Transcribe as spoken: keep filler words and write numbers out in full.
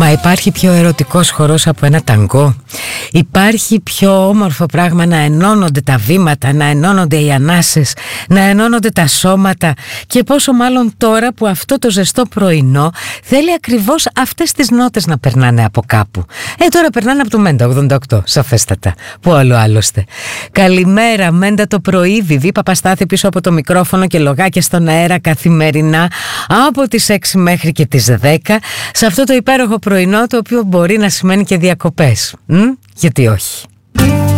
Μα υπάρχει πιο ερωτικός χορός από ένα ταγκό? Υπάρχει πιο όμορφο πράγμα να ενώνονται τα βήματα, να ενώνονται οι ανάσες, να ενώνονται τα σώματα? Και πόσο μάλλον τώρα που αυτό το ζεστό πρωινό θέλει ακριβώς αυτές τις νότες να περνάνε από κάπου. Ε, τώρα περνάνε από το Μέντα ογδόντα οκτώ, σαφέστατα. Πού άλλο άλλωστε. Καλημέρα, Μέντα το πρωί. Βιβί Παπαστάθη πίσω από το μικρόφωνο και λογάκια στον αέρα καθημερινά από τις έξι μέχρι και τις δέκα, σε αυτό το υπέροχο πρωινό, το οποίο μπορεί να σημαίνει και διακοπές. Μ? Γιατί όχι.